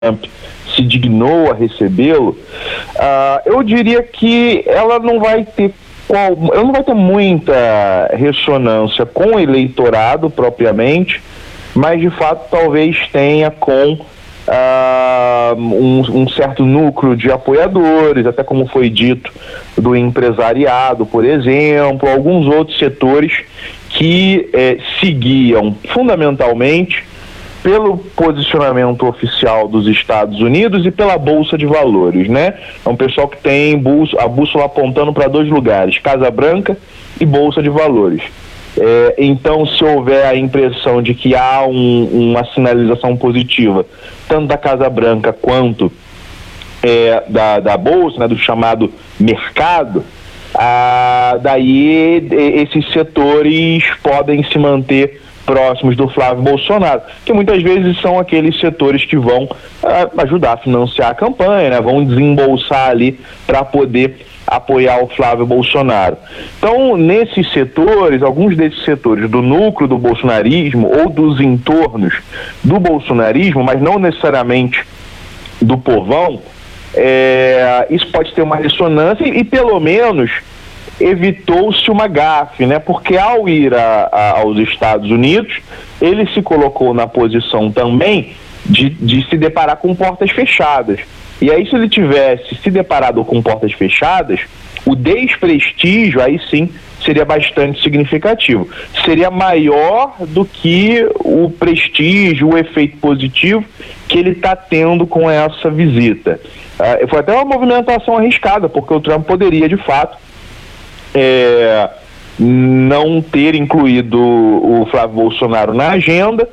Trump se dignou a recebê-lo, eu diria que ela não vai ter muita ressonância com o eleitorado propriamente, mas de fato talvez tenha com um certo núcleo de apoiadores, até como foi dito, do empresariado, por exemplo, alguns outros setores que seguiam fundamentalmente pelo posicionamento oficial dos Estados Unidos e pela Bolsa de Valores, né? É um pessoal que tem a bússola apontando para dois lugares, Casa Branca e Bolsa de Valores. Então, se houver a impressão de que há uma sinalização positiva, tanto da Casa Branca quanto da Bolsa, né, do chamado mercado, daí esses setores podem se manter próximos do Flávio Bolsonaro, que muitas vezes são aqueles setores que vão ajudar a financiar a campanha, né? Vão desembolsar ali para poder apoiar o Flávio Bolsonaro. Então, nesses setores, alguns desses setores do núcleo do bolsonarismo ou dos entornos do bolsonarismo, mas não necessariamente do povão, isso pode ter uma ressonância e pelo menos evitou-se uma gafe, né? Porque ao ir aos Estados Unidos, ele se colocou na posição também de se deparar com portas fechadas. E aí, se ele tivesse se deparado com portas fechadas, o desprestígio, aí sim, seria bastante significativo. Seria maior do que o prestígio, o efeito positivo que ele está tendo com essa visita. Foi até uma movimentação arriscada, porque o Trump poderia, de fato, não ter incluído o Flávio Bolsonaro na agenda.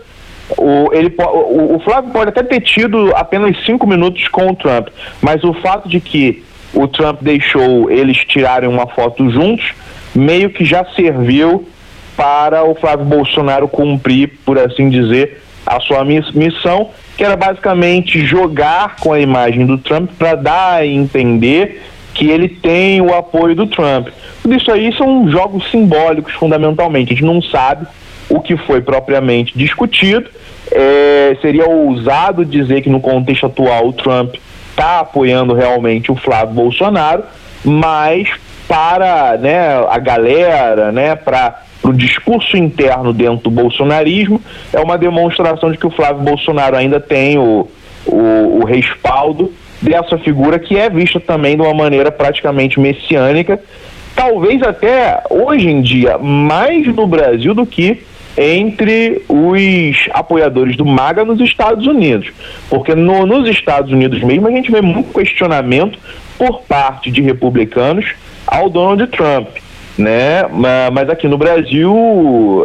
O Flávio pode até ter tido apenas 5 minutos com o Trump, mas o fato de que o Trump deixou eles tirarem uma foto juntos, meio que já serviu para o Flávio Bolsonaro cumprir, por assim dizer, a sua missão, que era basicamente jogar com a imagem do Trump para dar a entender que ele tem o apoio do Trump. Tudo isso aí são jogos simbólicos, fundamentalmente. A gente não sabe o que foi propriamente discutido. Seria ousado dizer que no contexto atual o Trump está apoiando realmente o Flávio Bolsonaro, mas para, né, a galera, né, para o discurso interno dentro do bolsonarismo, é uma demonstração de que o Flávio Bolsonaro ainda tem o respaldo dessa figura que é vista também de uma maneira praticamente messiânica, talvez até hoje em dia mais no Brasil do que entre os apoiadores do MAGA nos Estados Unidos, porque nos Estados Unidos mesmo a gente vê muito questionamento por parte de republicanos ao Donald Trump, né? Mas aqui no Brasil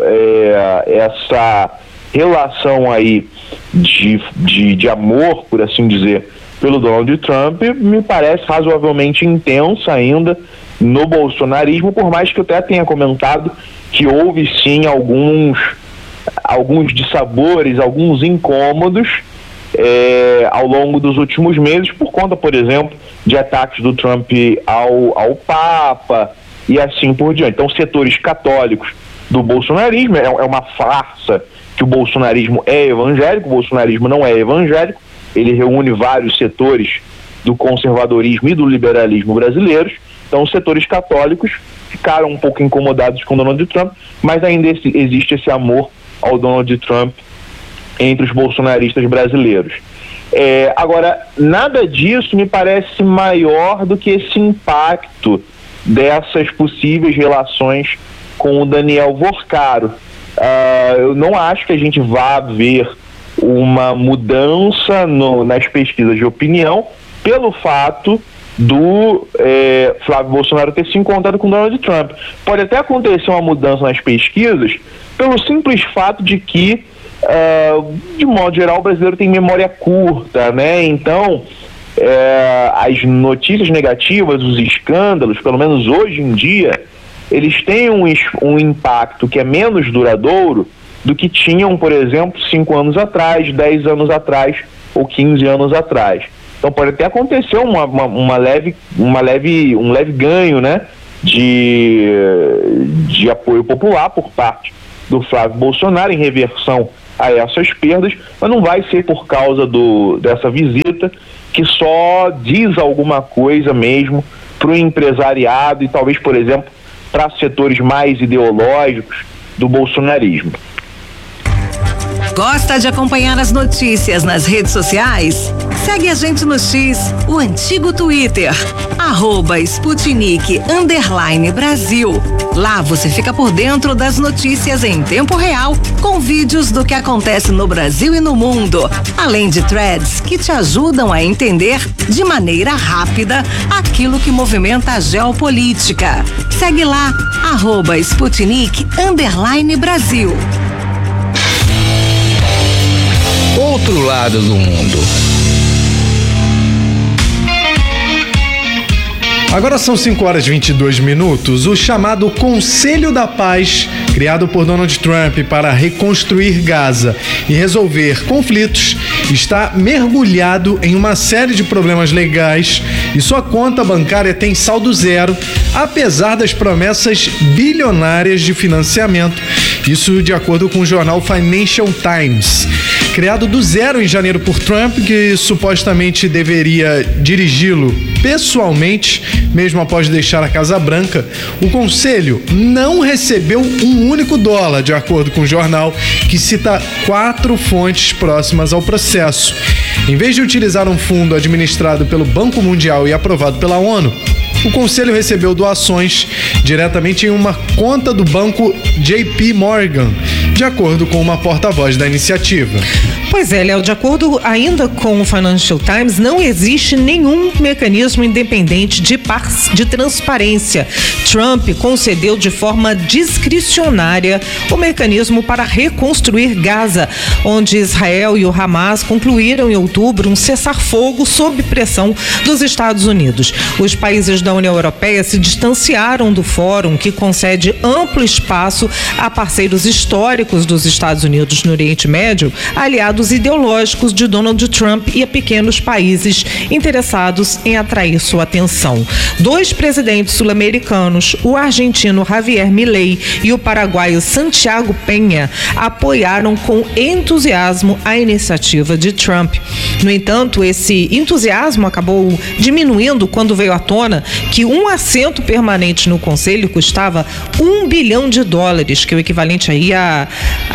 essa relação aí de amor, por assim dizer, pelo Donald Trump me parece razoavelmente intensa ainda no bolsonarismo, por mais que eu até tenha comentado que houve sim alguns dissabores, alguns incômodos ao longo dos últimos meses, por conta, por exemplo, de ataques do Trump ao Papa e assim por diante. Então, setores católicos do bolsonarismo, é uma farsa que o bolsonarismo é evangélico, o bolsonarismo não é evangélico, ele reúne vários setores do conservadorismo e do liberalismo brasileiros. Então, os setores católicos ficaram um pouco incomodados com o Donald Trump, mas ainda existe esse amor ao Donald Trump entre os bolsonaristas brasileiros. Agora, nada disso me parece maior do que esse impacto dessas possíveis relações com o Daniel Vorcaro. Eu não acho que a gente vá ver uma mudança nas pesquisas de opinião pelo fato do Flávio Bolsonaro ter se encontrado com Donald Trump. Pode até acontecer uma mudança nas pesquisas pelo simples fato de que, de modo geral, o brasileiro tem memória curta, né? Então, as notícias negativas, os escândalos, pelo menos hoje em dia, eles têm um impacto que é menos duradouro do que tinham, por exemplo, 5 anos atrás, 10 anos atrás ou 15 anos atrás. Então pode até acontecer um leve ganho, né, de apoio popular por parte do Flávio Bolsonaro em reversão a essas perdas, mas não vai ser por causa dessa visita, que só diz alguma coisa mesmo para o empresariado e talvez, por exemplo, para setores mais ideológicos do bolsonarismo. Gosta de acompanhar as notícias nas redes sociais? Segue a gente no X, o antigo Twitter, @Sputnik_Brasil. Lá você fica por dentro das notícias em tempo real, com vídeos do que acontece no Brasil e no mundo, além de threads que te ajudam a entender de maneira rápida aquilo que movimenta a geopolítica. Segue lá, @Sputnik_Brasil. Outro lado do mundo. Agora são 5h22. O chamado Conselho da Paz, criado por Donald Trump para reconstruir Gaza e resolver conflitos, está mergulhado em uma série de problemas legais e sua conta bancária tem saldo zero, apesar das promessas bilionárias de financiamento. Isso de acordo com o jornal Financial Times. Criado do zero em janeiro por Trump, que supostamente deveria dirigi-lo pessoalmente, mesmo após deixar a Casa Branca, o Conselho não recebeu um único dólar, de acordo com o jornal, que cita 4 fontes próximas ao processo. Em vez de utilizar um fundo administrado pelo Banco Mundial e aprovado pela ONU, o Conselho recebeu doações diretamente em uma conta do banco JP Morgan, de acordo com uma porta-voz da iniciativa. Pois é, Léo, de acordo ainda com o Financial Times, não existe nenhum mecanismo independente de transparência. Trump concedeu de forma discricionária o mecanismo para reconstruir Gaza, onde Israel e o Hamas concluíram em outubro um cessar-fogo sob pressão dos Estados Unidos. Os países da União Europeia se distanciaram do fórum, que concede amplo espaço a parceiros históricos dos Estados Unidos no Oriente Médio, aliados ideológicos de Donald Trump e a pequenos países interessados em atrair sua atenção. 2 presidentes sul-americanos, o argentino Javier Milei e o paraguaio Santiago Peña, apoiaram com entusiasmo a iniciativa de Trump. No entanto, esse entusiasmo acabou diminuindo quando veio à tona que um assento permanente no Conselho custava $1 bilhão, que é o equivalente aí a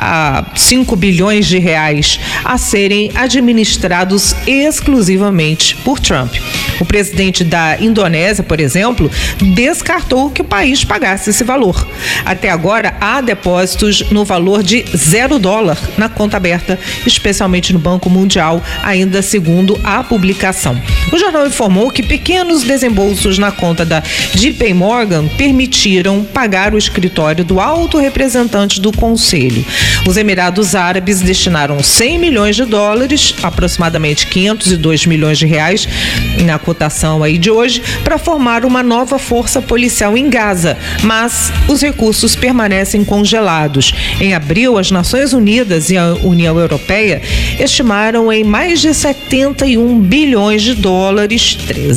5 bilhões de reais, a serem administrados exclusivamente por Trump. O presidente da Indonésia, por exemplo, descartou que o país pagasse esse valor. Até agora, há depósitos no valor de $0 na conta aberta, especialmente no Banco Mundial, ainda segundo a publicação. O jornal informou que pequenos desembolsos na conta da JP Morgan permitiram pagar o escritório do alto representante do Conselho. Os Emirados Árabes destinaram $100 milhões, aproximadamente 502 milhões de reais, na cotação aí de hoje, para formar uma nova força policial em Gaza, mas os recursos permanecem congelados. Em abril, as Nações Unidas e a União Europeia estimaram em mais de 71 bilhões de dólares,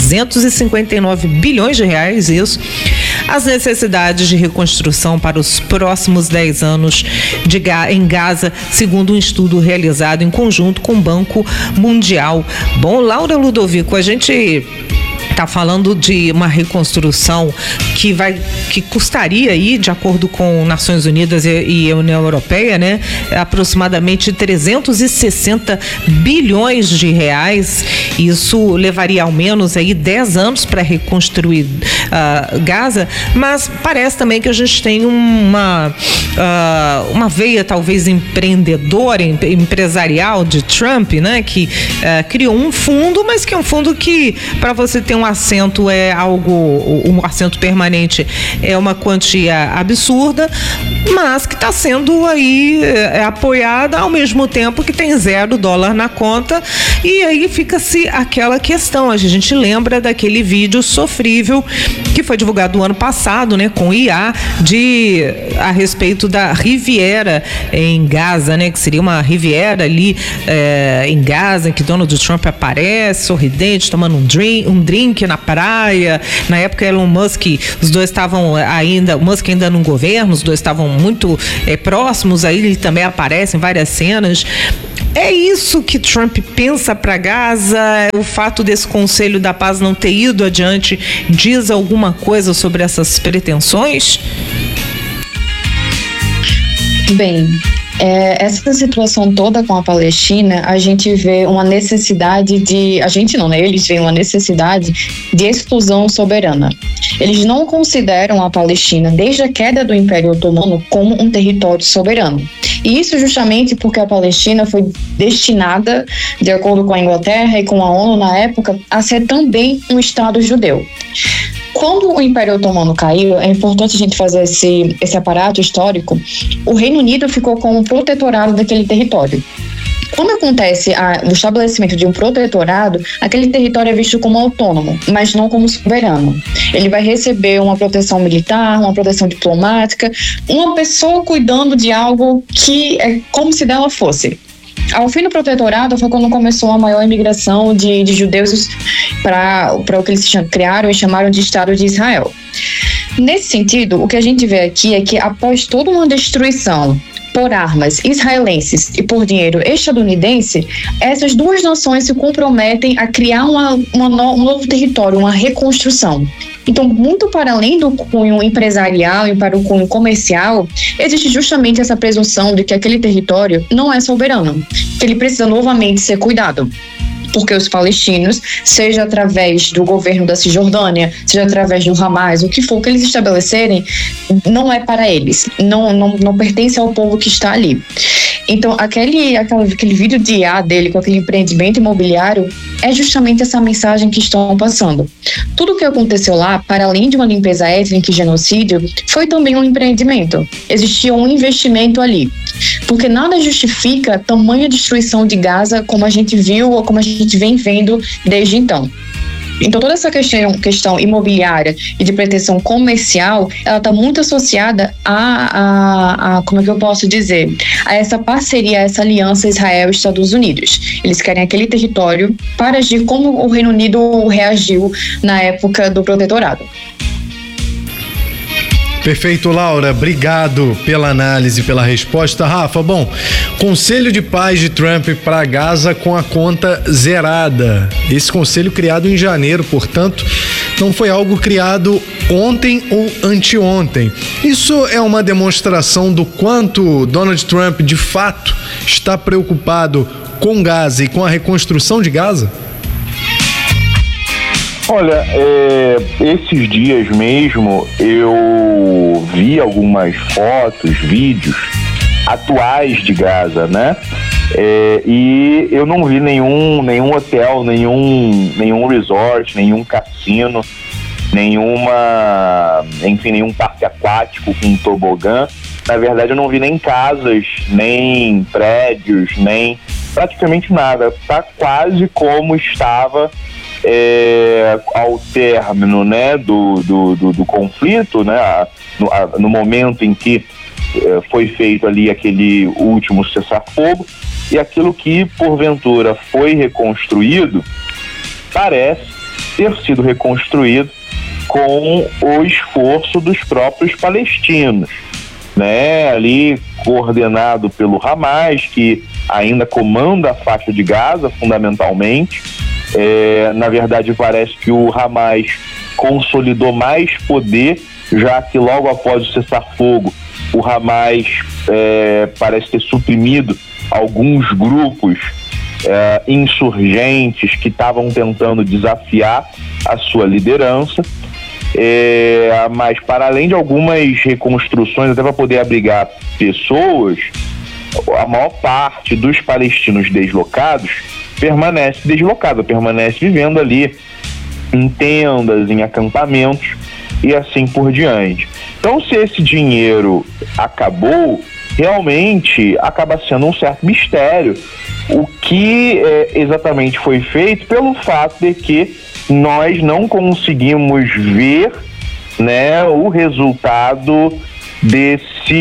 359 bilhões de reais, isso, as necessidades de reconstrução para os próximos 10 anos em Gaza, segundo um estudo realizado em conjunto com o Banco Mundial. Bom, Laura Ludovico, a gente está falando de uma reconstrução que custaria aí, de acordo com Nações Unidas e a União Europeia, né, aproximadamente 360 bilhões de reais. Isso levaria ao menos aí 10 anos para reconstruir Gaza, mas parece também que a gente tem uma veia talvez empreendedora, empresarial de Trump, né, que criou um fundo, mas que é um fundo que, para você ter um assento um assento permanente, é uma quantia absurda, mas que está sendo aí apoiada ao mesmo tempo que tem $0 na conta. E aí fica-se aquela questão, a gente lembra daquele vídeo sofrível que foi divulgado no ano passado, né, com IA, a respeito da Riviera em Gaza, né, que seria uma Riviera ali em Gaza, em que Donald Trump aparece sorridente, tomando um drink, que na praia. Na época, Elon Musk, os dois estavam ainda, o Musk ainda no governo, os dois estavam muito próximos, aí ele também aparece em várias cenas. É isso que Trump pensa para Gaza? O fato desse Conselho da Paz não ter ido adiante diz alguma coisa sobre essas pretensões? Bem, essa situação toda com a Palestina, a gente vê uma necessidade de... A gente não, né? Eles veem uma necessidade de exclusão soberana. Eles não consideram a Palestina, desde a queda do Império Otomano, como um território soberano. E isso justamente porque a Palestina foi destinada, de acordo com a Inglaterra e com a ONU na época, a ser também um Estado judeu. Quando o Império Otomano caiu, é importante a gente fazer esse aparato histórico, o Reino Unido ficou com o protetorado daquele território. Quando acontece o estabelecimento de um protetorado, aquele território é visto como autônomo, mas não como soberano. Ele vai receber uma proteção militar, uma proteção diplomática, uma pessoa cuidando de algo que é como se dela fosse. Ao fim do protetorado foi quando começou a maior imigração de judeus para o que eles criaram e chamaram de Estado de Israel. Nesse sentido, o que a gente vê aqui é que após toda uma destruição por armas israelenses e por dinheiro estadunidense, essas duas nações se comprometem a criar um novo território, uma reconstrução. Então, muito para além do cunho empresarial e para o cunho comercial, existe justamente essa presunção de que aquele território não é soberano, que ele precisa novamente ser cuidado. Porque os palestinos, seja através do governo da Cisjordânia, seja através do Hamas, o que for que eles estabelecerem, não é para eles, não pertence ao povo que está ali. Então, aquele vídeo de IA dele com aquele empreendimento imobiliário é justamente essa mensagem que estão passando. Tudo o que aconteceu lá, para além de uma limpeza étnica e genocídio, foi também um empreendimento. Existia um investimento ali. Porque nada justifica tamanha destruição de Gaza como a gente viu ou como a gente vem vendo desde então. Então, toda essa questão imobiliária e de pretensão comercial, ela está muito associada a como é que eu posso dizer, a essa parceria, a essa aliança Israel-Estados Unidos. Eles querem aquele território para agir como o Reino Unido reagiu na época do protetorado. Perfeito, Laura. Obrigado pela análise, pela resposta. Rafa, bom, Conselho de Paz de Trump para Gaza com a conta zerada. Esse conselho criado em janeiro, portanto, não foi algo criado ontem ou anteontem. Isso é uma demonstração do quanto Donald Trump, de fato, está preocupado com Gaza e com a reconstrução de Gaza? Olha, esses dias mesmo eu vi algumas fotos, vídeos atuais de Gaza, né? E eu não vi nenhum hotel, nenhum resort, nenhum cassino, nenhum parque aquático com tobogã. Na verdade, eu não vi nem casas, nem prédios, nem praticamente nada. Tá quase como estava ao término, né, do conflito, né, no momento em que foi feito ali aquele último cessar-fogo, e aquilo que porventura foi reconstruído parece ter sido reconstruído com o esforço dos próprios palestinos, né, ali coordenado pelo Hamas, que ainda comanda a faixa de Gaza fundamentalmente. Na verdade, parece que o Hamas consolidou mais poder, já que logo após o cessar-fogo, o Hamas parece ter suprimido alguns grupos insurgentes que estavam tentando desafiar a sua liderança. Mas, para além de algumas reconstruções, até para poder abrigar pessoas, a maior parte dos palestinos deslocados permanece deslocada, permanece vivendo ali em tendas, em acampamentos e assim por diante. Então, se esse dinheiro acabou, realmente acaba sendo um certo mistério o que exatamente foi feito, pelo fato de que nós não conseguimos ver, né, o resultado desse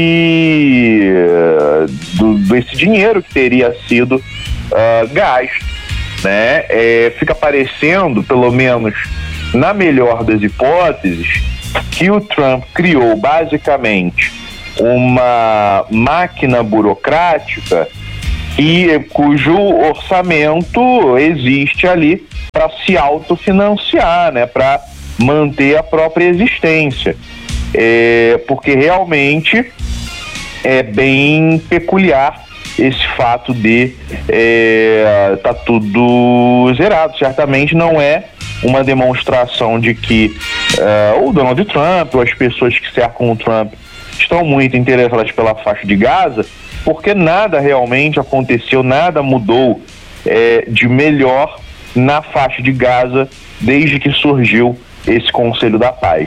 dinheiro que teria sido gasto, né? Fica parecendo, pelo menos na melhor das hipóteses, que o Trump criou basicamente uma máquina burocrática cujo orçamento existe ali para se autofinanciar, né, para manter a própria existência. Porque realmente é bem peculiar esse fato de tá tudo zerado. Certamente não é uma demonstração de que o Donald Trump ou as pessoas que cercam o Trump estão muito interessadas pela faixa de Gaza, porque nada realmente aconteceu, nada mudou de melhor na faixa de Gaza desde que surgiu esse Conselho da Paz.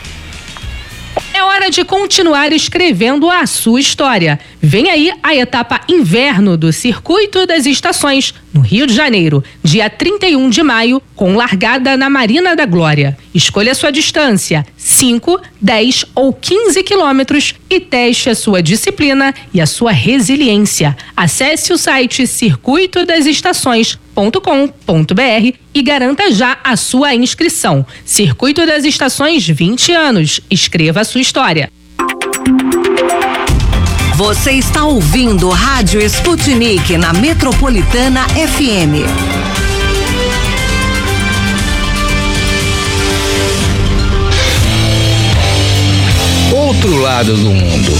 É hora de continuar escrevendo a sua história. Vem aí a etapa inverno do Circuito das Estações, no Rio de Janeiro, dia 31 de maio, com largada na Marina da Glória. Escolha sua distância, 5, 10 ou 15 quilômetros, e teste a sua disciplina e a sua resiliência. Acesse o site circuitodasestações.com.br e garanta já a sua inscrição. Circuito das Estações, 20 anos. Escreva a sua história. Você está ouvindo Rádio Sputnik na Metropolitana FM. Outro lado do mundo.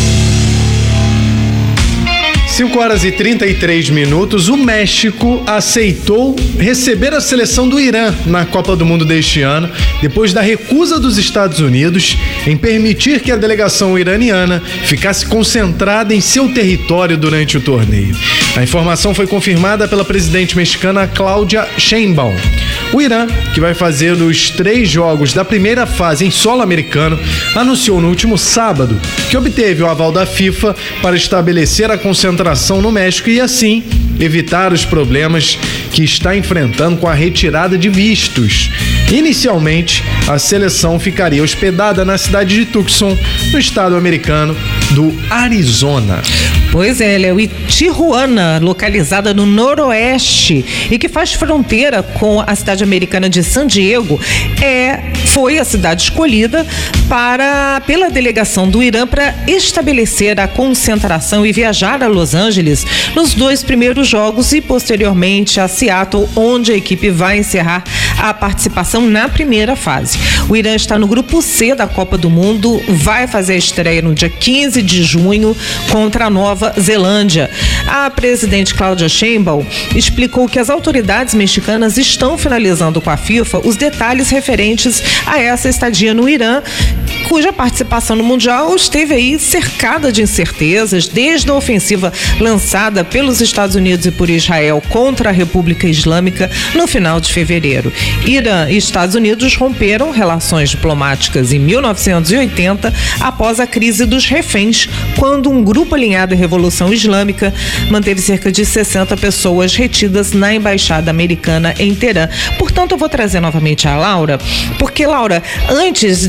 5h33, o México aceitou receber a seleção do Irã na Copa do Mundo deste ano, depois da recusa dos Estados Unidos em permitir que a delegação iraniana ficasse concentrada em seu território durante o torneio. A informação foi confirmada pela presidente mexicana Claudia Sheinbaum. O Irã, que vai fazer os 3 jogos da primeira fase em solo americano, anunciou no último sábado que obteve o aval da FIFA para estabelecer a concentração no México e assim evitar os problemas que está enfrentando com a retirada de vistos. Inicialmente, a seleção ficaria hospedada na cidade de Tucson, no estado americano do Arizona. Pois é, Léo, e Tijuana, localizada no noroeste e que faz fronteira com a cidade americana de San Diego, foi a cidade escolhida pela delegação do Irã para estabelecer a concentração e viajar a Los Angeles nos 2 primeiros jogos e posteriormente a Seattle, onde a equipe vai encerrar a participação na primeira fase. O Irã está no grupo C da Copa do Mundo, vai fazer a estreia no dia 15 de junho contra a Nova Zelândia. A presidente Claudia Sheinbaum explicou que as autoridades mexicanas estão finalizando com a FIFA os detalhes referentes a essa estadia no Irã, cuja participação no Mundial esteve aí cercada de incertezas desde a ofensiva lançada pelos Estados Unidos e por Israel contra a República Islâmica no final de fevereiro. Irã e Estados Unidos romperam relações diplomáticas em 1980 após a crise dos reféns, quando um grupo alinhado à Revolução Islâmica manteve cerca de 60 pessoas retidas na embaixada americana em Teherã. Portanto, eu vou trazer novamente a Laura, porque, Laura, antes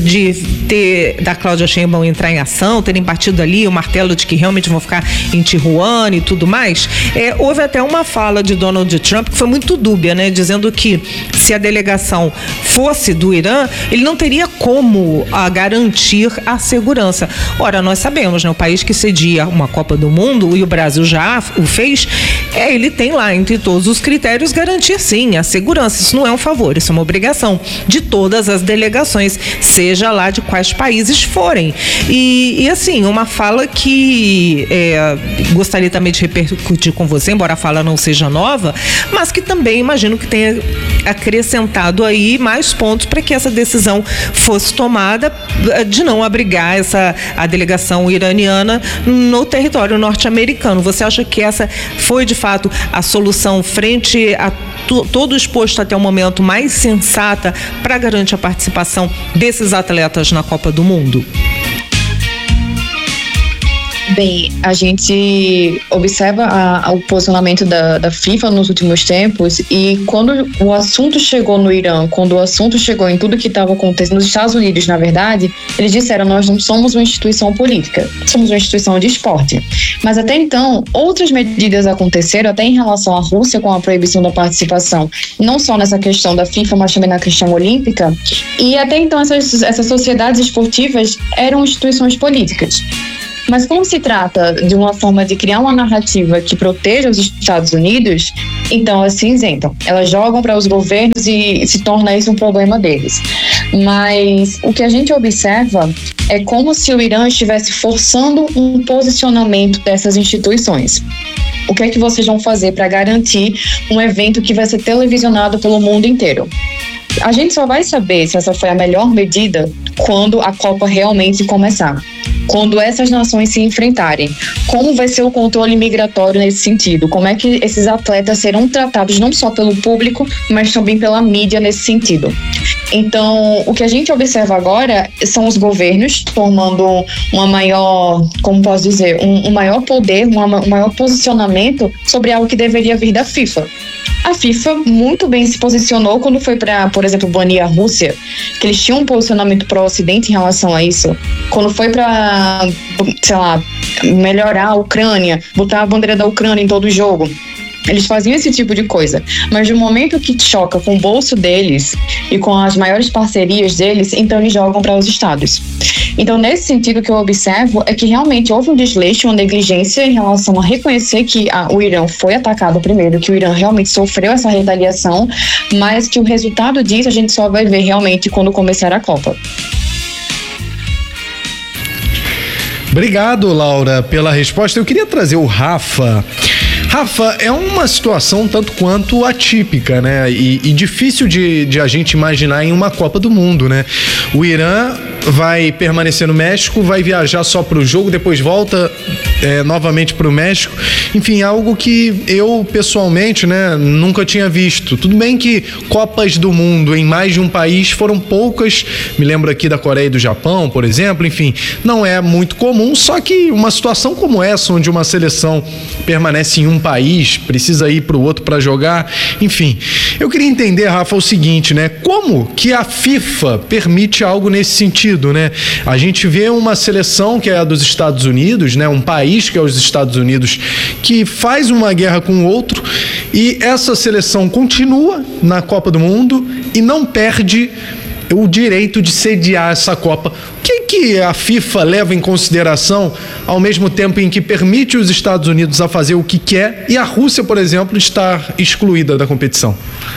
da Claudia Sheinbaum entrar em ação, terem batido ali o martelo de que realmente vão ficar em Tijuana e tudo mais, houve até uma fala de Donald Trump que foi muito dúbia, né? Dizendo que se a delegação fosse do Irã, ele não teria como garantir a segurança. Ora, nós sabemos, né? O país que cedia uma Copa do Mundo, e o Brasil já o fez, ele tem lá, entre todos os critérios, garantir sim a segurança. Isso não é um favor, isso é uma obrigação de todas as delegações, seja lá de quais países forem. E assim, uma fala que gostaria também de repercutir com você, embora a fala não seja nova, mas que também imagino que tenha acrescentado aí mais pontos para que essa decisão fosse tomada de não abrigar a delegação iraniana no território norte-americano. Você acha que essa foi de fato a solução frente a todo exposto até o momento mais sensata para garantir a participação desses atletas na Copa do Mundo? Bem, a gente observa o posicionamento da FIFA nos últimos tempos, e quando o assunto chegou no Irã, quando o assunto chegou em tudo que estava acontecendo nos Estados Unidos, na verdade, eles disseram: nós não somos uma instituição política, somos uma instituição de esporte. Mas até então, outras medidas aconteceram, até em relação à Rússia, com a proibição da participação, não só nessa questão da FIFA, mas também na questão olímpica, e até então essas sociedades esportivas eram instituições políticas. Mas como se trata de uma forma de criar uma narrativa que proteja os Estados Unidos, então elas se isentam. Elas jogam para os governos e se torna isso um problema deles. Mas o que a gente observa é como se o Irã estivesse forçando um posicionamento dessas instituições. O que é que vocês vão fazer para garantir um evento que vai ser televisionado pelo mundo inteiro? A gente só vai saber se essa foi a melhor medida quando a Copa realmente começar. Quando essas nações se enfrentarem, como vai ser o controle migratório nesse sentido? Como é que esses atletas serão tratados não só pelo público, mas também pela mídia nesse sentido? Então, o que a gente observa agora são os governos tomando uma maior, como posso dizer, um maior poder, um maior posicionamento sobre algo que deveria vir da FIFA. A FIFA muito bem se posicionou quando foi para, por exemplo, banir a Rússia, que eles tinham um posicionamento pró-Ocidente em relação a isso. Quando foi para, sei lá, melhorar a Ucrânia, botar a bandeira da Ucrânia em todo o jogo. Eles faziam esse tipo de coisa, mas no momento que choca com o bolso deles e com as maiores parcerias deles, então eles jogam para os estados. Então, nesse sentido, o que eu observo é que realmente houve um desleixo, uma negligência em relação a reconhecer que o Irã foi atacado primeiro, que o Irã realmente sofreu essa retaliação, mas que o resultado disso a gente só vai ver realmente quando começar a Copa. Obrigado, Laura, pela resposta. Eu queria trazer o Rafa. Rafa, é uma situação tanto quanto atípica, né? E difícil de a gente imaginar em uma Copa do Mundo, né? O Irã vai permanecer no México, vai viajar só para o jogo, depois volta novamente para o México. Enfim, algo que eu, pessoalmente, né, nunca tinha visto. Tudo bem que Copas do Mundo em mais de um país foram poucas, me lembro aqui da Coreia e do Japão, por exemplo, enfim, não é muito comum, só que uma situação como essa, onde uma seleção permanece em um país, precisa ir para o outro para jogar, enfim. Eu queria entender, Rafa, o seguinte, né, como que a FIFA permite algo nesse sentido, né? A gente vê uma seleção que é a dos Estados Unidos, né, um país que é os Estados Unidos, que faz uma guerra com o outro, e essa seleção continua na Copa do Mundo e não perde o direito de sediar essa Copa. O que a FIFA leva em consideração ao mesmo tempo em que permite os Estados Unidos a fazer o que quer e a Rússia, por exemplo, estar excluída da competição?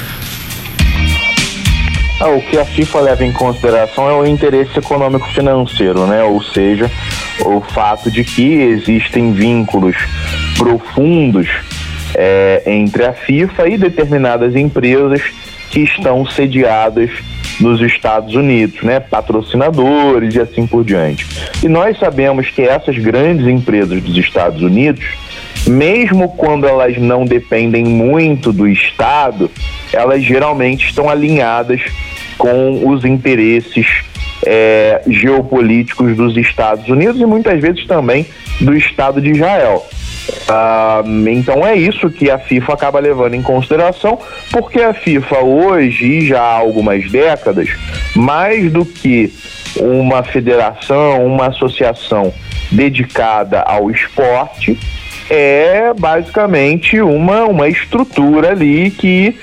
O que a FIFA leva em consideração é o interesse econômico-financeiro, né? Ou seja, o fato de que existem vínculos profundos entre a FIFA e determinadas empresas que estão sediadas nos Estados Unidos, né? Patrocinadores e assim por diante. E nós sabemos que essas grandes empresas dos Estados Unidos, mesmo quando elas não dependem muito do Estado, elas geralmente estão alinhadas com os interesses geopolíticos dos Estados Unidos e muitas vezes também do Estado de Israel. Então é isso que a FIFA acaba levando em consideração, porque a FIFA hoje, e já há algumas décadas, mais do que uma federação, uma associação dedicada ao esporte, é basicamente uma estrutura ali que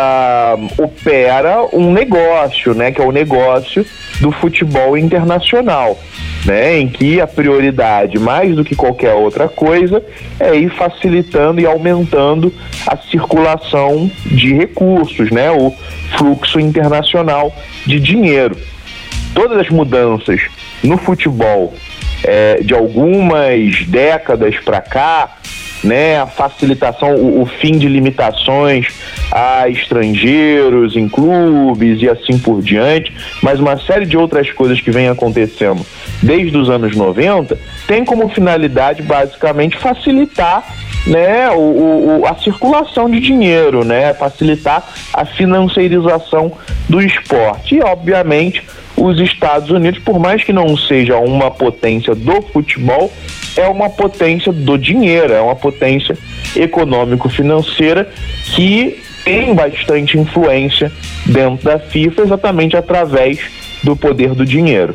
opera um negócio, né, que é o negócio do futebol internacional, né, em que a prioridade, mais do que qualquer outra coisa, é ir facilitando e aumentando a circulação de recursos, né, o fluxo internacional de dinheiro. Todas as mudanças no futebol de algumas décadas para cá, né, a facilitação, o fim de limitações a estrangeiros em clubes e assim por diante, mas uma série de outras coisas que vem acontecendo desde os anos 90, tem como finalidade basicamente facilitar, né, a circulação de dinheiro, né, facilitar a financiarização do esporte e, obviamente, os Estados Unidos, por mais que não seja uma potência do futebol, é uma potência do dinheiro, é uma potência econômico-financeira que tem bastante influência dentro da FIFA exatamente através do poder do dinheiro.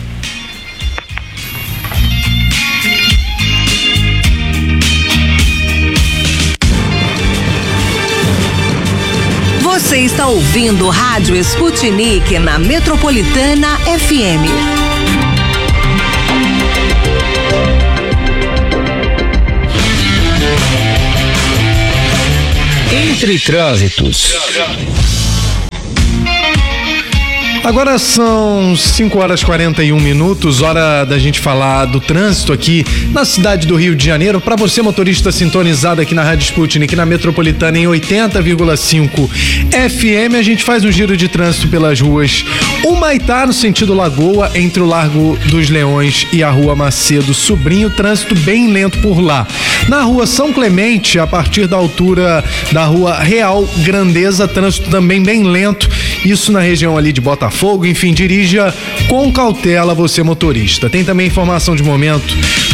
Você está ouvindo Rádio Sputnik na Metropolitana FM. Entre trânsitos. Agora são 5h41, hora da gente falar do trânsito aqui na cidade do Rio de Janeiro. Para você, motorista sintonizado aqui na Rádio Sputnik, na Metropolitana em 80,5 FM, a gente faz um giro de trânsito pelas ruas Humaitá, no sentido Lagoa, entre o Largo dos Leões e a Rua Macedo Sobrinho, trânsito bem lento por lá. Na Rua São Clemente, a partir da altura da Rua Real Grandeza, trânsito também bem lento, isso na região ali de Botafogo. Enfim, dirija com cautela, você motorista. Tem também informação de momento,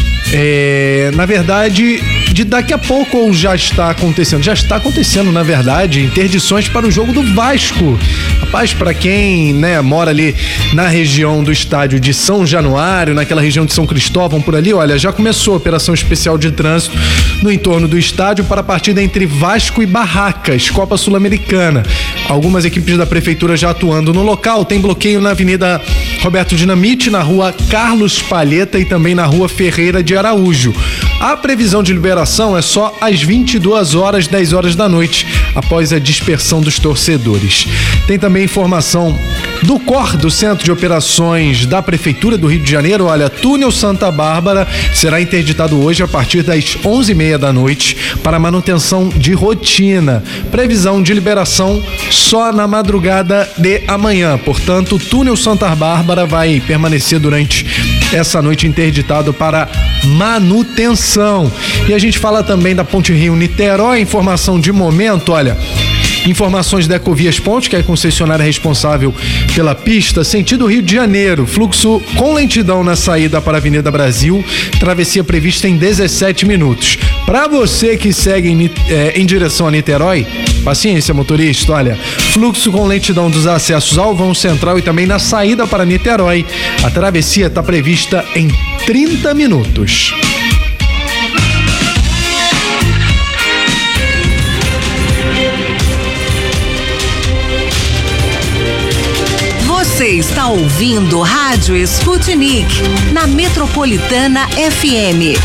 na verdade, de daqui a pouco, ou já está acontecendo, na verdade, interdições para o jogo do Vasco. Rapaz, para quem, mora ali na região do estádio de São Januário, naquela região de São Cristóvão, por ali, olha, já começou a operação especial de trânsito no entorno do estádio para a partida entre Vasco e Barracas, Copa Sul-Americana. Algumas equipes da prefeitura já atuando no local. Tem bloqueio na Avenida Roberto Dinamite, na Rua Carlos Palheta e também na Rua Ferreira de Araújo. A previsão de liberação é só às 22h, 10h da noite, após a dispersão dos torcedores. Tem também informação do COR, do Centro de Operações da Prefeitura do Rio de Janeiro. Olha, túnel Santa Bárbara será interditado hoje a partir das 11h30 da noite para manutenção de rotina. Previsão de liberação só na madrugada de amanhã. Portanto, o túnel Santa Bárbara vai permanecer durante essa noite interditado para manutenção. E a gente fala também da Ponte Rio-Niterói, informação de momento, olha, informações da Ecovias Ponte, que é a concessionária responsável pela pista, sentido Rio de Janeiro, fluxo com lentidão na saída para a Avenida Brasil, travessia prevista em 17 minutos. Para você que segue em direção a Niterói, paciência, motorista, olha, fluxo com lentidão dos acessos ao vão central e também na saída para Niterói. A travessia está prevista em 30 minutos. Você está ouvindo Rádio Sputnik na Metropolitana FM.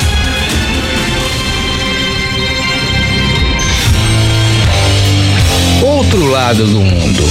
Outro lado do mundo.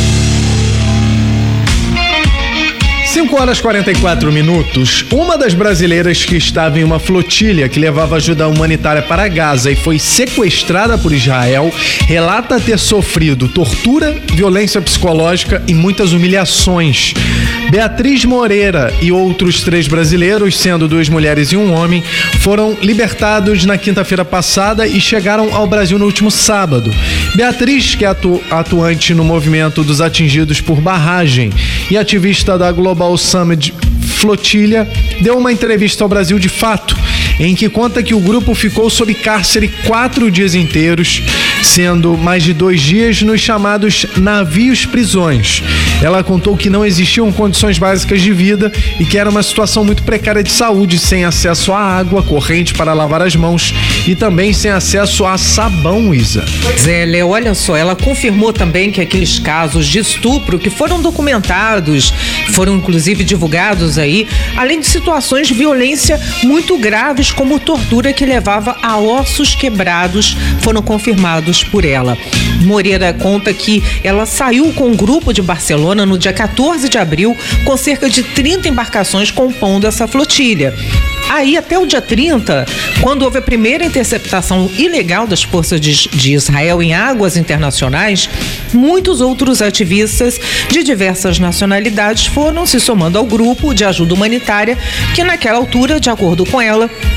5h44. Uma das brasileiras que estava em uma flotilha que levava ajuda humanitária para Gaza e foi sequestrada por Israel relata ter sofrido tortura, violência psicológica e muitas humilhações. Beatriz Moreira e outros 3 brasileiros, sendo 2 mulheres e um homem, foram libertados na quinta-feira passada e chegaram ao Brasil no último sábado. Beatriz, que é atuante no movimento dos atingidos por barragem e ativista da Global Summit Flotilha, deu uma entrevista ao Brasil de Fato, em que conta que o grupo ficou sob cárcere 4 dias inteiros, sendo mais de 2 dias nos chamados navios prisões. Ela contou que não existiam condições básicas de vida e que era uma situação muito precária de saúde, sem acesso à água corrente para lavar as mãos e também sem acesso a sabão, Isa. Zé, Léo, olha só, ela confirmou também que aqueles casos de estupro que foram documentados, foram inclusive divulgados aí, além de situações de violência muito graves, como tortura que levava a ossos quebrados, foram confirmados por ela. Moreira conta que ela saiu com um grupo de Barcelona no dia 14 de abril, com cerca de 30 embarcações compondo essa flotilha. Aí, até o dia 30, quando houve a primeira interceptação ilegal das forças de Israel em águas internacionais, muitos outros ativistas de diversas nacionalidades foram se somando ao grupo de ajuda humanitária, que naquela altura, de acordo com ela,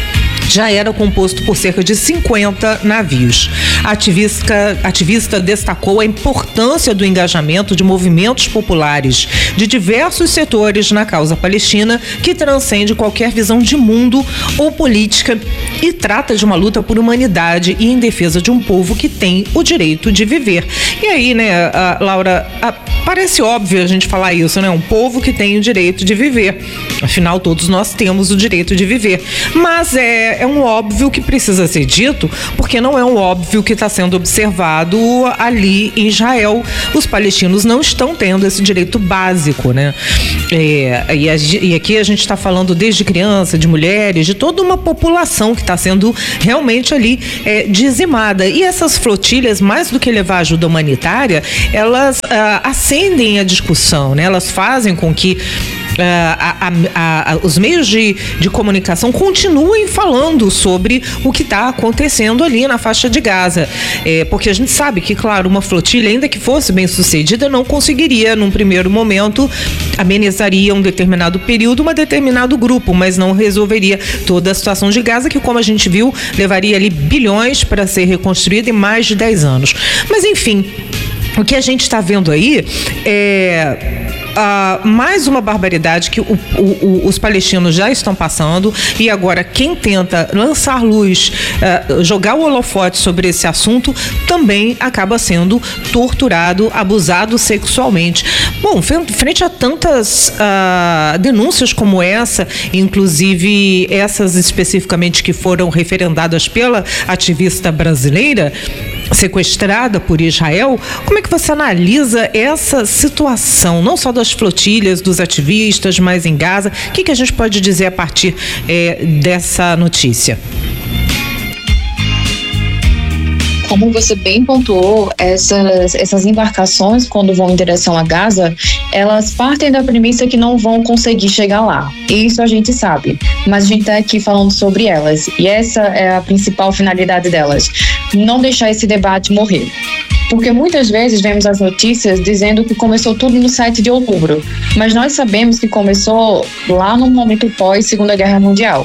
já era composto por cerca de 50 navios. A ativista destacou a importância do engajamento de movimentos populares de diversos setores na causa palestina, que transcende qualquer visão de mundo ou política e trata de uma luta por humanidade e em defesa de um povo que tem o direito de viver. E aí, né, Laura, parece óbvio a gente falar isso, né? Um povo que tem o direito de viver. Afinal, todos nós temos o direito de viver. Mas é um óbvio que precisa ser dito, porque não é um óbvio que está sendo observado ali em Israel. Os palestinos não estão tendo esse direito básico, né? E aqui a gente está falando desde criança, de mulheres, de toda uma população que está sendo realmente ali dizimada. E essas flotilhas, mais do que levar ajuda humanitária, elas acendem a discussão, né? Elas fazem com que os meios de comunicação continuem falando sobre o que está acontecendo ali na faixa de Gaza. Porque a gente sabe que, claro, uma flotilha, ainda que fosse bem sucedida, não conseguiria, num primeiro momento, amenizaria um determinado período, um determinado grupo, mas não resolveria toda a situação de Gaza, que, como a gente viu, levaria ali bilhões para ser reconstruída em mais de 10 anos. Mas, enfim, o que a gente está vendo aí é mais uma barbaridade que os palestinos já estão passando, e agora quem tenta lançar luz, jogar o holofote sobre esse assunto, também acaba sendo torturado, abusado sexualmente. Bom, frente a tantas denúncias como essa, inclusive essas especificamente que foram referendadas pela ativista brasileira, sequestrada por Israel, como é que você analisa essa situação, não só das flotilhas, dos ativistas, mas em Gaza? O que a gente pode dizer a partir dessa notícia? Como você bem pontuou, essas embarcações, quando vão em direção a Gaza, elas partem da premissa que não vão conseguir chegar lá. Isso a gente sabe, mas a gente está aqui falando sobre elas, e essa é a principal finalidade delas: não deixar esse debate morrer. Porque muitas vezes vemos as notícias dizendo que começou tudo no 7 de outubro, mas nós sabemos que começou lá no momento pós-Segunda Guerra Mundial.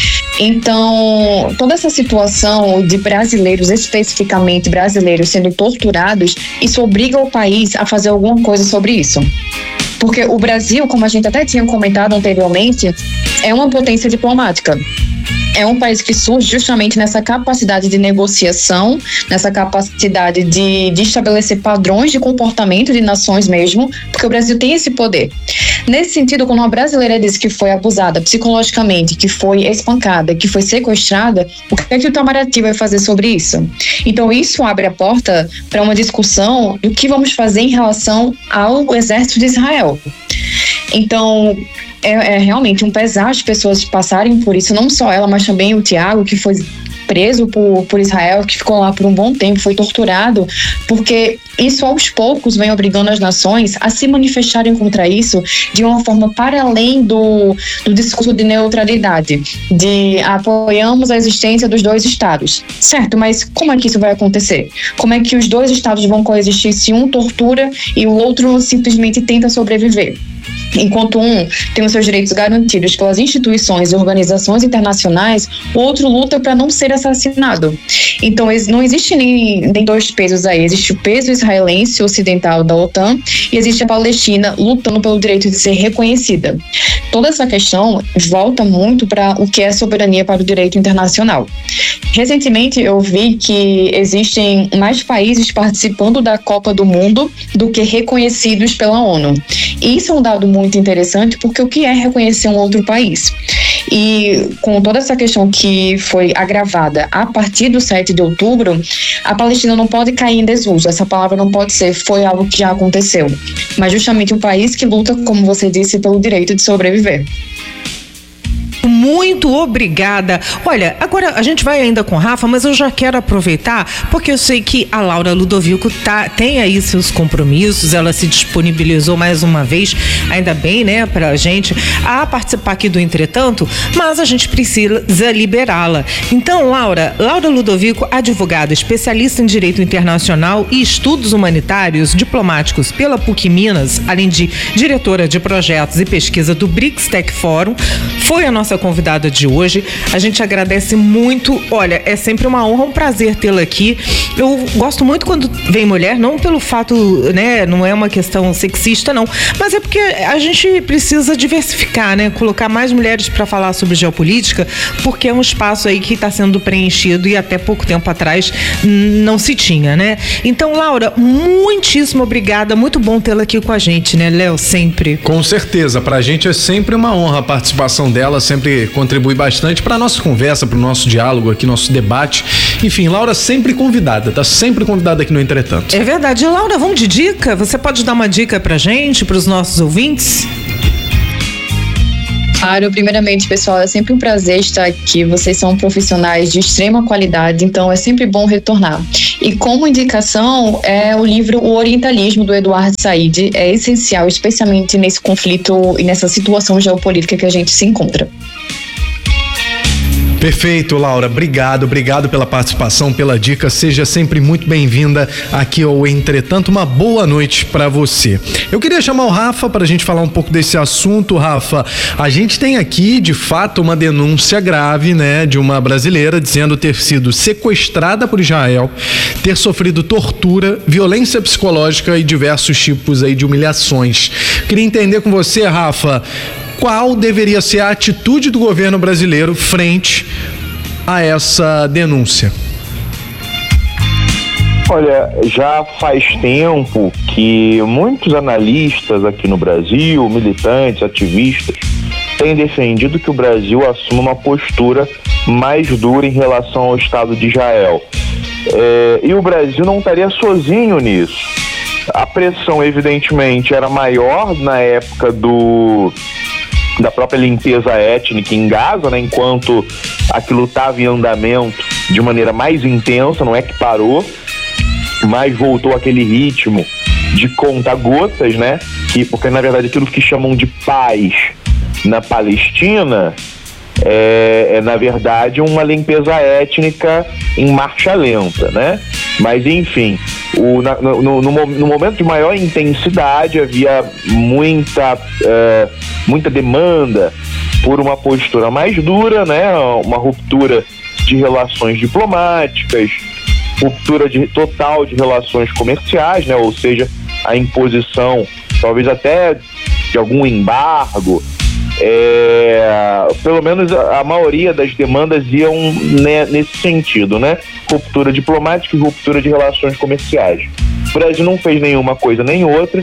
Então, toda essa situação de brasileiros, especificamente brasileiros, sendo torturados, isso obriga o país a fazer alguma coisa sobre isso. Porque o Brasil, como a gente até tinha comentado anteriormente, é uma potência diplomática. É um país que surge justamente nessa capacidade de negociação, nessa capacidade de estabelecer padrões de comportamento de nações mesmo, porque o Brasil tem esse poder. Nesse sentido, quando uma brasileira diz que foi abusada psicologicamente, que foi espancada, que foi sequestrada, o que é que o Itamaraty vai fazer sobre isso? Então, isso abre a porta para uma discussão do que vamos fazer em relação ao exército de Israel. Então, é realmente um pesar as pessoas passarem por isso, não só ela, mas também o Tiago, que foi preso por Israel, que ficou lá por um bom tempo, foi torturado, porque isso aos poucos vem obrigando as nações a se manifestarem contra isso de uma forma para além do discurso de neutralidade, de apoiamos a existência dos dois estados. Certo, mas como é que isso vai acontecer? Como é que os dois estados vão coexistir se um tortura e o outro simplesmente tenta sobreviver? Enquanto um tem os seus direitos garantidos pelas instituições e organizações internacionais, o outro luta para não ser assassinado. Então, não existe nem dois pesos aí. Existe o peso israelense ocidental da OTAN e existe a Palestina lutando pelo direito de ser reconhecida. Toda essa questão volta muito para o que é soberania para o direito internacional. Recentemente, eu vi que existem mais países participando da Copa do Mundo do que reconhecidos pela ONU. E isso é um dado muito interessante, porque o que é reconhecer um outro país? E com toda essa questão que foi agravada a partir do 7 de outubro, a Palestina não pode cair em desuso. Essa palavra não pode ser foi algo que já aconteceu, mas justamente um país que luta, como você disse, pelo direito de sobreviver. Muito obrigada. Olha, agora a gente vai ainda com o Rafa, mas eu já quero aproveitar, porque eu sei que a Laura Ludovico tem aí seus compromissos, ela se disponibilizou mais uma vez, ainda bem, né, pra gente, a participar aqui do Entretanto, mas a gente precisa liberá-la. Então, Laura Ludovico, advogada, especialista em Direito Internacional e Estudos Humanitários Diplomáticos pela PUC Minas, além de diretora de projetos e pesquisa do BRICS Tech Forum, foi a nossa convidada convidada de hoje. A gente agradece muito. Olha, é sempre uma honra, um prazer tê-la aqui. Eu gosto muito quando vem mulher, não pelo fato, né, não é uma questão sexista, não, mas é porque a gente precisa diversificar, né, colocar mais mulheres para falar sobre geopolítica, porque é um espaço aí que está sendo preenchido e até pouco tempo atrás não se tinha, né? Então, Laura, muitíssimo obrigada, muito bom tê-la aqui com a gente, né, Léo, sempre. Com certeza, pra gente é sempre uma honra a participação dela, sempre contribui bastante pra nossa conversa, pro nosso diálogo aqui, nosso debate. Enfim, Laura sempre convidada, tá sempre convidada aqui no Entretanto. É verdade. Laura, vamos de dica? Você pode dar uma dica pra gente, pros nossos ouvintes? Claro, primeiramente, pessoal, é sempre um prazer estar aqui. Vocês são profissionais de extrema qualidade, então é sempre bom retornar. E como indicação, é o livro O Orientalismo, do Eduardo Said. É essencial, especialmente nesse conflito e nessa situação geopolítica que a gente se encontra. Perfeito, Laura. Obrigado pela participação, pela dica. Seja sempre muito bem-vinda aqui ao Entretanto. Uma boa noite para você. Eu queria chamar o Rafa para a gente falar um pouco desse assunto. Rafa, a gente tem aqui, de fato, uma denúncia grave, né, de uma brasileira dizendo ter sido sequestrada por Israel, ter sofrido tortura, violência psicológica e diversos tipos aí de humilhações. Queria entender com você, Rafa, qual deveria ser a atitude do governo brasileiro frente a essa denúncia? Olha, já faz tempo que muitos analistas aqui no Brasil, militantes, ativistas, têm defendido que o Brasil assuma uma postura mais dura em relação ao Estado de Israel. E o Brasil não estaria sozinho nisso. A pressão, evidentemente, era maior na época da própria limpeza étnica em Gaza, né, enquanto aquilo estava em andamento de maneira mais intensa, não é que parou, mas voltou aquele ritmo de conta-gotas, né, porque na verdade aquilo que chamam de paz na Palestina é na verdade uma limpeza étnica em marcha lenta, né? Mas enfim, no momento de maior intensidade havia muita demanda por uma postura mais dura, né? Uma ruptura de relações diplomáticas, ruptura total de relações comerciais, né? Ou seja, a imposição talvez até de algum embargo. Pelo menos a maioria das demandas iam, né, nesse sentido, né? Ruptura diplomática e ruptura de relações comerciais. O Brasil não fez nenhuma coisa nem outra.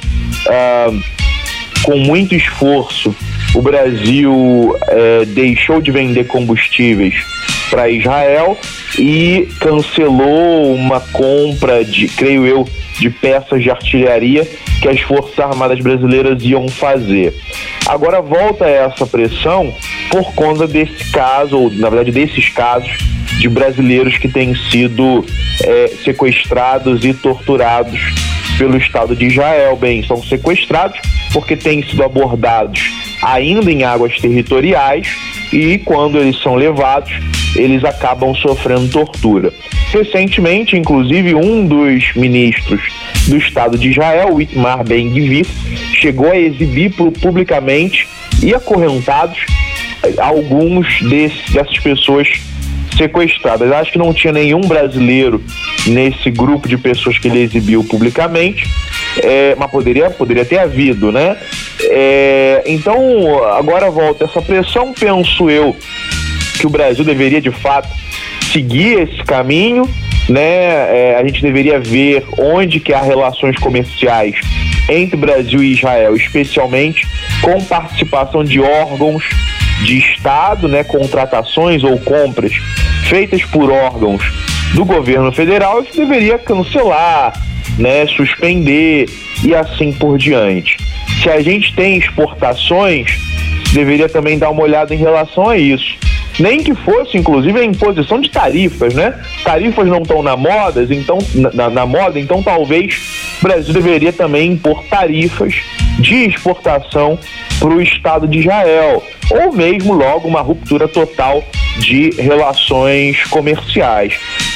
Com muito esforço, o Brasil deixou de vender combustíveis para Israel e cancelou uma compra creio eu, de peças de artilharia que as Forças Armadas brasileiras iam fazer. Agora volta essa pressão por conta desse caso, ou na verdade desses casos de brasileiros que têm sido sequestrados e torturados pelo Estado de Israel. Bem, são sequestrados porque têm sido abordados ainda em águas territoriais e quando eles são levados, eles acabam sofrendo tortura. Recentemente, inclusive, um dos ministros do Estado de Israel, o Itamar Ben-Gvir, chegou a exibir publicamente e acorrentados alguns dessas pessoas sequestradas. Acho que não tinha nenhum brasileiro nesse grupo de pessoas que ele exibiu publicamente, mas poderia ter havido, né? Então, agora volta essa pressão, penso eu, que o Brasil deveria, de fato, seguir esse caminho, né? A gente deveria ver onde que há relações comerciais entre Brasil e Israel, especialmente com participação de órgãos de Estado, né? Contratações ou compras feitas por órgãos do governo federal, que deveria cancelar, né? Suspender e assim por diante. Se a gente tem exportações, deveria também dar uma olhada em relação a isso. Nem que fosse, inclusive, a imposição de tarifas, né? Tarifas não estão na moda, então talvez o Brasil deveria também impor tarifas de exportação para o Estado de Israel, ou mesmo logo uma ruptura total de relações comerciais.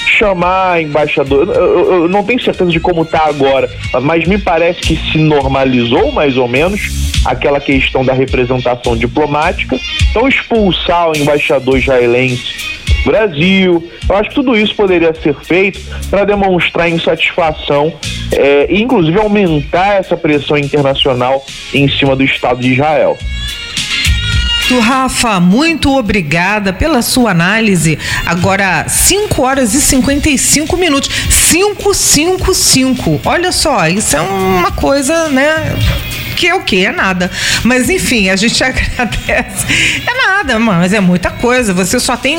chamar embaixador, eu não tenho certeza de como está agora, mas me parece que se normalizou mais ou menos aquela questão da representação diplomática. Então expulsar o embaixador israelense do Brasil, eu acho que tudo isso poderia ser feito para demonstrar insatisfação e inclusive aumentar essa pressão internacional em cima do Estado de Israel. Rafa, muito obrigada pela sua análise. Agora, 5h55. 5:55. Olha só, isso é uma coisa, né? Que é o quê? É nada. Mas enfim, a gente agradece. É nada, mas é muita coisa. Você só tem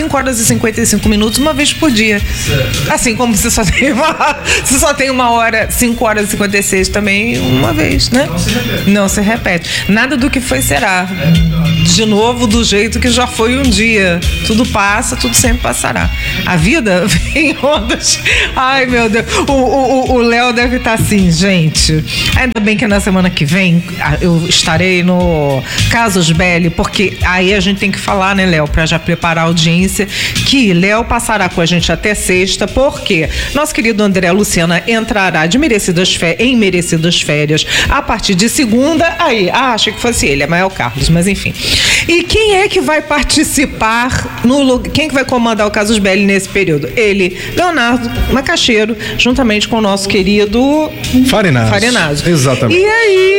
5h55 uma vez por dia. Certo. Assim como você só tem você só tem 5h56 também uma vez, né? Não se repete. Nada do que foi será. De novo, do jeito que já foi um dia. Tudo passa, tudo sempre passará. A vida vem em ondas. Ai, meu Deus. O Léo deve estar assim, gente. Ainda bem que na semana que vem eu estarei no Casus Belli, porque aí a gente tem que falar, né, Léo, para já preparar a audiência, que Léo passará com a gente até sexta, porque nosso querido André Lucena entrará em merecidas férias a partir de segunda. Aí, achei que fosse ele, é Mael Carlos, mas enfim. E quem é que vai participar quem que vai comandar o Casus Belli nesse período? Ele, Leonardo Macaxeiro, juntamente com o nosso querido Farinazzo. Exatamente. E aí,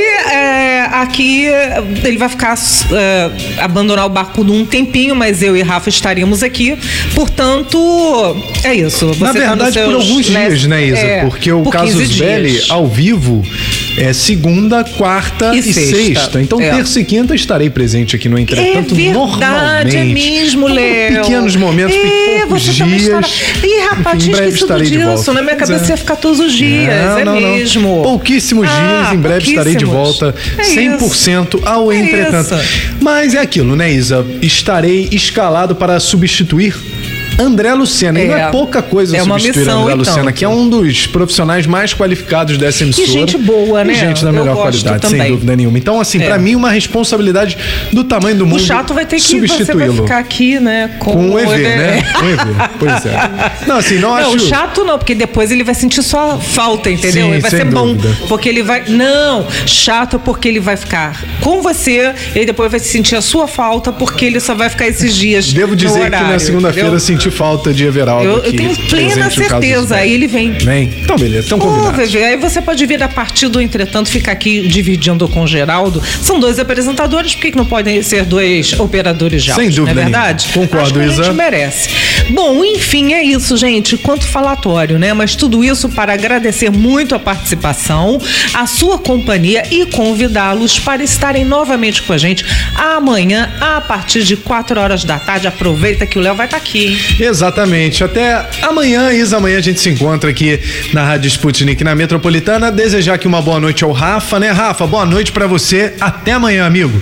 aqui ele vai ficar abandonar o barco um tempinho, mas eu e Rafa estaremos aqui. Portanto, é isso. Você, na verdade, por alguns dias, né, Isa? Porque o Casus Belli ao vivo é segunda, quarta e sexta. Então, terça e quinta estarei presente aqui no Entretanto, normalmente. É mesmo, Léo. Pequenos momentos, poucos dias. Ih, rapaz, tinha esquecido disso. Na minha cabeça ia ficar todos os dias. Não, mesmo. Pouquíssimos dias, em breve estarei de volta 100% ao Entretanto. Mas é aquilo, né, Isa? Estarei escalado para substituir André Lucena, e não é pouca coisa substituir André Lucena, que é um dos profissionais mais qualificados dessa emissora. E gente boa, né? E gente da melhor qualidade, também. sem dúvida nenhuma. Então, assim, pra mim, uma responsabilidade do tamanho do mundo. O chato vai ter que você vai ficar aqui, né? Com o EV, né? Com o EV, pois é. Não, assim, não acho... Não, o chato não, porque depois ele vai sentir sua falta, entendeu? Sim, ele vai ser dúvida. Bom, porque ele vai... Não, chato porque ele vai ficar com você, ele depois vai sentir a sua falta, porque ele só vai ficar esses dias. Devo dizer que na segunda-feira senti falta de Everaldo. Eu tenho plena certeza. Aí ele vem. Então, beleza. Então, combinado. Aí você pode vir a partir do Entretanto, ficar aqui dividindo com o Geraldo. São dois apresentadores, por que não podem ser dois operadores de áudio? Sem dúvida. Não é verdade? Concordo, Acho que Isa. a gente merece. Bom, enfim, é isso, gente. Quanto falatório, né? Mas tudo isso para agradecer muito a participação, a sua companhia e convidá-los para estarem novamente com a gente amanhã, a partir de 4h da tarde. Aproveita que o Léo vai estar aqui, hein? Exatamente. Até amanhã, Isa. Amanhã a gente se encontra aqui na Rádio Sputnik, na Metropolitana. Desejar aqui uma boa noite ao Rafa, né? Rafa, boa noite pra você. Até amanhã, amigo.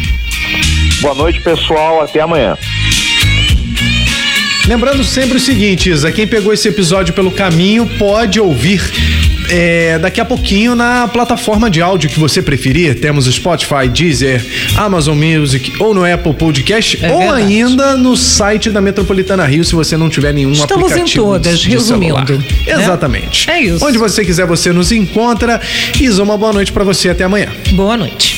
Boa noite, pessoal. Até amanhã. Lembrando sempre o seguinte, Isa, quem pegou esse episódio pelo caminho pode ouvir daqui a pouquinho na plataforma de áudio que você preferir. Temos o Spotify, Deezer, Amazon Music ou no Apple Podcast ou ainda no site da Metropolitana Rio, se você não tiver nenhum aplicativo. Estamos em todas, resumindo. Né? Exatamente. É isso. Onde você quiser, você nos encontra. Isa, uma boa noite pra você. Até amanhã. Boa noite.